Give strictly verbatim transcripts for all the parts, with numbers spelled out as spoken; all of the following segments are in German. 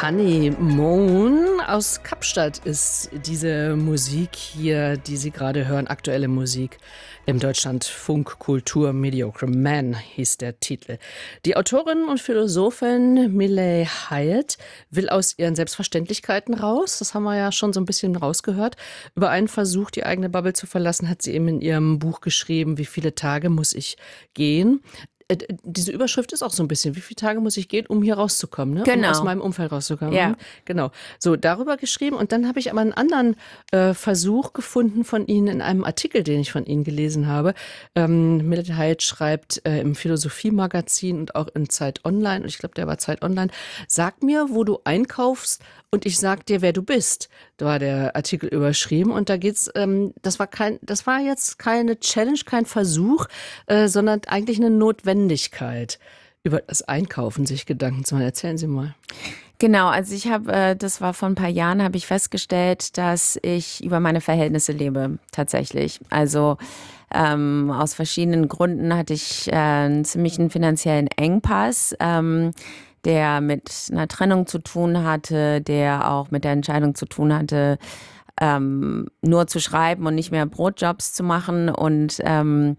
Honeymoon aus Kapstadt ist diese Musik hier, die Sie gerade hören, aktuelle Musik im Deutschlandfunk Kultur. Mediocre Man hieß der Titel. Die Autorin und Philosophin Miley Hyatt will aus ihren Selbstverständlichkeiten raus. Das haben wir ja schon so ein bisschen rausgehört. Über einen Versuch, die eigene Bubble zu verlassen, hat sie eben in ihrem Buch geschrieben, Wie viele Tage muss ich gehen? Diese Überschrift ist auch so ein bisschen, wie viele Tage muss ich gehen, um hier rauszukommen, ne? Genau. Um aus meinem Umfeld rauszukommen. Ja. Mhm. Genau. So, darüber geschrieben. Und dann habe ich aber einen anderen äh, Versuch gefunden von Ihnen in einem Artikel, den ich von Ihnen gelesen habe. Ähm, Miley Hyatt schreibt äh, im Philosophie-Magazin und auch in Zeit Online, und ich glaube, der war Zeit Online, sag mir, wo du einkaufst und ich sag dir, wer du bist. Da war der Artikel überschrieben. Und da geht's, ähm, das war kein, das war jetzt keine Challenge, kein Versuch, äh, sondern eigentlich eine Notwendigkeit, über das Einkaufen sich Gedanken zu machen. Erzählen Sie mal. Genau, also ich habe, äh, das war vor ein paar Jahren, habe ich festgestellt, dass ich über meine Verhältnisse lebe, tatsächlich. Also ähm, aus verschiedenen Gründen hatte ich äh, einen ziemlichen finanziellen Engpass, ähm, der mit einer Trennung zu tun hatte, der auch mit der Entscheidung zu tun hatte, ähm, nur zu schreiben und nicht mehr Brotjobs zu machen und ähm,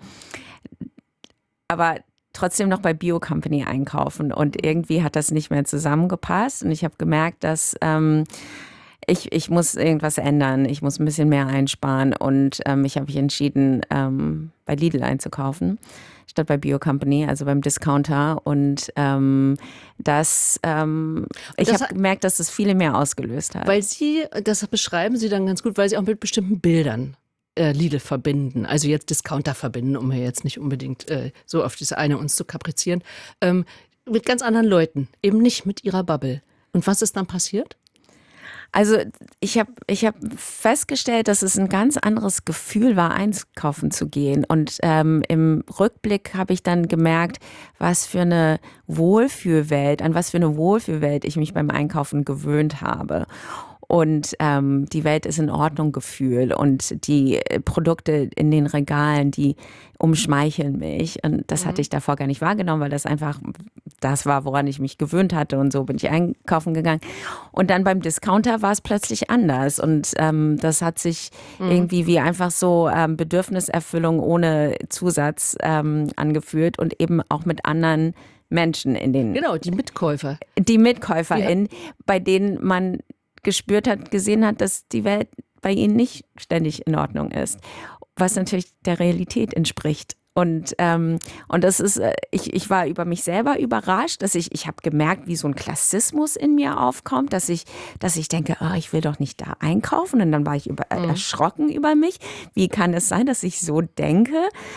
aber trotzdem noch bei Bio Company einkaufen und irgendwie hat das nicht mehr zusammengepasst und ich habe gemerkt, dass ähm, ich, ich muss irgendwas ändern, ich muss ein bisschen mehr einsparen und ähm, ich habe mich entschieden, ähm, bei Lidl einzukaufen, statt bei Bio Company, also beim Discounter und ähm, das, ähm, ich das habe hat- gemerkt, dass das viele mehr ausgelöst hat. Weil Sie, das beschreiben Sie dann ganz gut, weil Sie auch mit bestimmten Bildern äh, Lidl verbinden, also jetzt Discounter verbinden, um hier jetzt nicht unbedingt äh, so auf das eine uns zu kaprizieren, ähm, mit ganz anderen Leuten, eben nicht mit Ihrer Bubble. Und was ist dann passiert? Also ich habe ich hab festgestellt, dass es ein ganz anderes Gefühl war, einkaufen zu gehen. Und ähm, im Rückblick habe ich dann gemerkt, was für eine Wohlfühlwelt, an was für eine Wohlfühlwelt ich mich beim Einkaufen gewöhnt habe. Und ähm, die Welt ist in Ordnung Gefühl und die äh, Produkte in den Regalen, die umschmeicheln mich. Und das hatte ich davor gar nicht wahrgenommen, weil das einfach das war, woran ich mich gewöhnt hatte. Und so bin ich einkaufen gegangen. Und dann beim Discounter war es plötzlich anders. Und ähm, das hat sich irgendwie wie einfach so ähm, Bedürfniserfüllung ohne Zusatz ähm, angefühlt und eben auch mit anderen Menschen in den, Genau, die Mitkäufer. die MitkäuferInnen, bei denen man gespürt hat, gesehen hat, dass die Welt bei ihnen nicht ständig in Ordnung ist, was natürlich der Realität entspricht. Und ähm, und das ist, äh, ich, ich war über mich selber überrascht, dass ich, ich habe gemerkt, wie so ein Klassismus in mir aufkommt, dass ich, dass ich denke, oh, ich will doch nicht da einkaufen. Und dann war ich über, äh, erschrocken über mich. Wie kann es sein, dass ich so denke?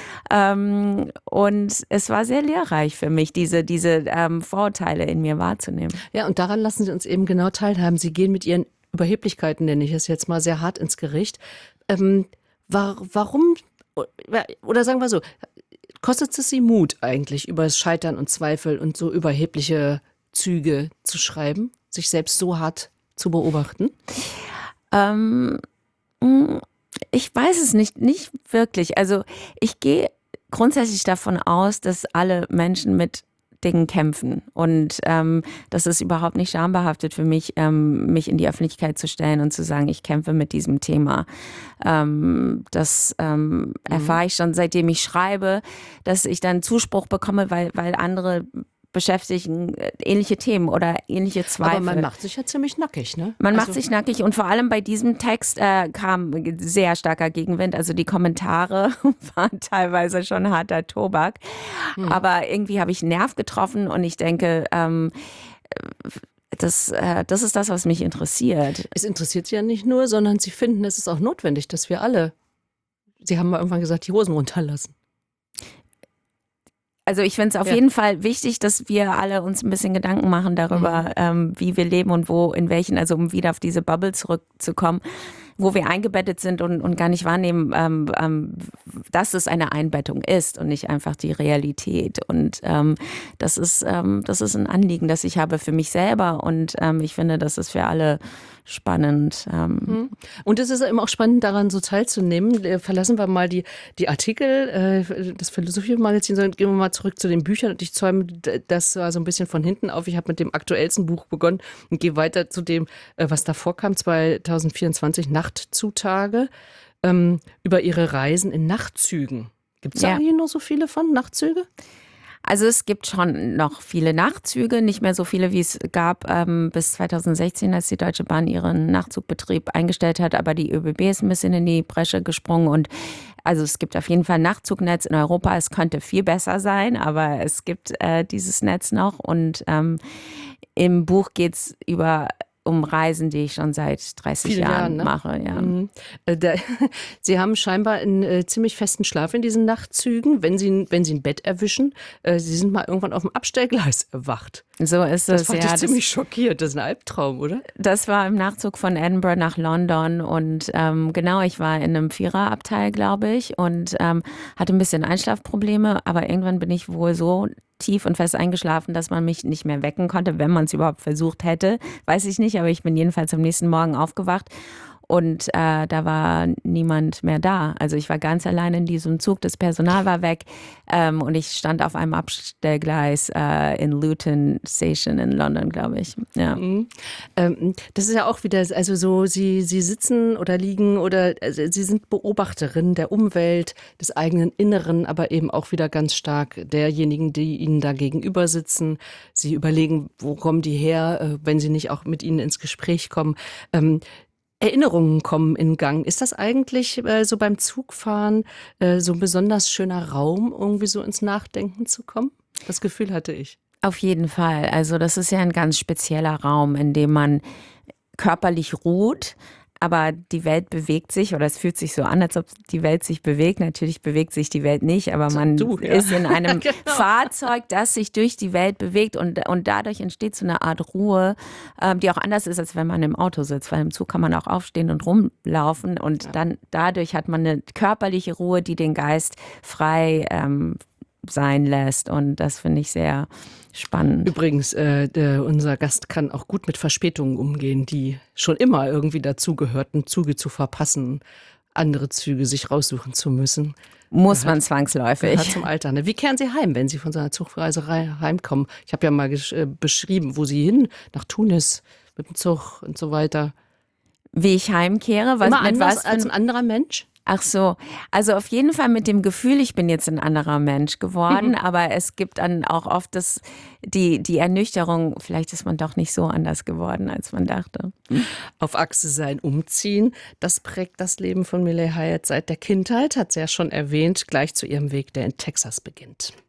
Ähm, und es war sehr lehrreich für mich, diese, diese ähm, Vorurteile in mir wahrzunehmen. Ja, und daran lassen Sie uns eben genau teilhaben. Sie gehen mit Ihren Überheblichkeiten, nenne ich es jetzt mal, sehr hart ins Gericht. Ähm, war, warum, oder sagen wir so, kostet es Sie Mut eigentlich, über das Scheitern und Zweifel und so überhebliche Züge zu schreiben, sich selbst so hart zu beobachten? Ähm, mh, ich weiß es nicht, nicht wirklich. Also ich gehe grundsätzlich davon aus, dass alle Menschen mit Dingen kämpfen und ähm, das ist überhaupt nicht schambehaftet für mich, ähm, mich in die Öffentlichkeit zu stellen und zu sagen, ich kämpfe mit diesem Thema. Ähm, das ähm, erfahre ich schon, seitdem ich schreibe, dass ich dann Zuspruch bekomme, weil, weil andere beschäftigen ähnliche Themen oder ähnliche Zweifel. Aber man macht sich ja ziemlich nackig, ne? Man macht Also- sich nackig und vor allem bei diesem Text äh, kam sehr starker Gegenwind. Also die Kommentare waren teilweise schon harter Tobak. Aber irgendwie habe ich einen Nerv getroffen und ich denke, ähm, das, äh, das ist das, was mich interessiert. Es interessiert Sie ja nicht nur, sondern Sie finden, es ist auch notwendig, dass wir alle, Sie haben mal irgendwann gesagt, die Hosen runterlassen. Also ich finde es auf Ja. jeden Fall wichtig, dass wir alle uns ein bisschen Gedanken machen darüber, ähm, wie wir leben und wo, in welchen, also um wieder auf diese Bubble zurückzukommen, wo wir eingebettet sind und, und gar nicht wahrnehmen, ähm, ähm, dass es eine Einbettung ist und nicht einfach die Realität. Und ähm, das ist, ähm, das ist ein Anliegen, das ich habe für mich selber und ähm, ich finde, dass es für alle spannend. Ähm. Und es ist eben auch spannend, daran so teilzunehmen. Verlassen wir mal die, die Artikel, äh, das Philosophie-Magazin, sondern gehen wir mal zurück zu den Büchern. Und ich zäume das war so ein bisschen von hinten auf. Ich habe mit dem aktuellsten Buch begonnen und gehe weiter zu dem, äh, was davor kam, zwanzig vierundzwanzig, Nachtzutage, ähm, über ihre Reisen in Nachtzügen. Gibt es da Ja. hier noch so viele von, Nachtzüge? Also es gibt schon noch viele Nachtzüge, nicht mehr so viele, wie es gab ähm, bis zwanzig sechzehn, als die Deutsche Bahn ihren Nachtzugbetrieb eingestellt hat. Aber die ÖBB ist ein bisschen in die Bresche gesprungen und also es gibt auf jeden Fall ein Nachtzugnetz in Europa. Es könnte viel besser sein, aber es gibt äh, dieses Netz noch und ähm, im Buch geht es über um Reisen, die ich schon seit dreißig Vielen Jahren Jahren, ne? mache. Ja. Mhm. Äh, da, Sie haben scheinbar einen äh, ziemlich festen Schlaf in diesen Nachtzügen, wenn Sie, wenn Sie ein Bett erwischen. Äh, Sie sind mal irgendwann auf dem Abstellgleis erwacht. So ist Das es. fand ja, ich ziemlich schockiert. Das ist ein Albtraum, oder? Das war im Nachzug von Edinburgh nach London und ähm, genau, ich war in einem Viererabteil, glaube ich, und ähm, hatte ein bisschen Einschlafprobleme, aber irgendwann bin ich wohl so tief und fest eingeschlafen, dass man mich nicht mehr wecken konnte, wenn man es überhaupt versucht hätte, weiß ich nicht, aber ich bin jedenfalls am nächsten Morgen aufgewacht. Und äh, da war niemand mehr da. Also ich war ganz allein in diesem Zug, das Personal war weg ähm, und ich stand auf einem Abstellgleis äh, in Luton Station in London, glaube ich. Ja. Mhm. Ähm, das ist ja auch wieder, also so, Sie, Sie sitzen oder liegen oder also Sie sind Beobachterin der Umwelt, des eigenen Inneren, aber eben auch wieder ganz stark derjenigen, die Ihnen da gegenüber sitzen. Sie überlegen, wo kommen die her, äh, wenn Sie nicht auch mit ihnen ins Gespräch kommen. Ähm, Erinnerungen kommen in Gang. Ist das eigentlich äh, so beim Zugfahren äh, so ein besonders schöner Raum, irgendwie so ins Nachdenken zu kommen? Das Gefühl hatte ich. Auf jeden Fall. Also das ist ja ein ganz spezieller Raum, in dem man körperlich ruht, aber die Welt bewegt sich oder es fühlt sich so an, als ob die Welt sich bewegt. Natürlich bewegt sich die Welt nicht, aber man Du, ja. ist in einem Genau. Fahrzeug, das sich durch die Welt bewegt und, und dadurch entsteht so eine Art Ruhe, ähm, die auch anders ist, als wenn man im Auto sitzt, weil im Zug kann man auch aufstehen und rumlaufen und ja. dann dadurch hat man eine körperliche Ruhe, die den Geist frei ähm, sein lässt und das finde ich sehr spannend. Übrigens, äh, der, unser Gast kann auch gut mit Verspätungen umgehen, die schon immer irgendwie dazugehörten, Züge zu verpassen, andere Züge sich raussuchen zu müssen. Muss gehört, man zwangsläufig. Gehört zum Alter. Ne? Wie kehren Sie heim, wenn Sie von so einer Zugreise heimkommen? Ich habe ja mal äh, beschrieben, wo Sie hin, nach Tunis mit dem Zug und so weiter. Wie ich heimkehre? Was, Immer mit anders was als ein anderer Mensch? Ach so, also auf jeden Fall mit dem Gefühl, ich bin jetzt ein anderer Mensch geworden, mhm. aber es gibt dann auch oft das, die, die Ernüchterung, vielleicht ist man doch nicht so anders geworden, als man dachte. Auf Achse sein, umziehen, das prägt das Leben von Miley Hyatt seit der Kindheit, hat sie ja schon erwähnt, gleich zu ihrem Weg, der in Texas beginnt.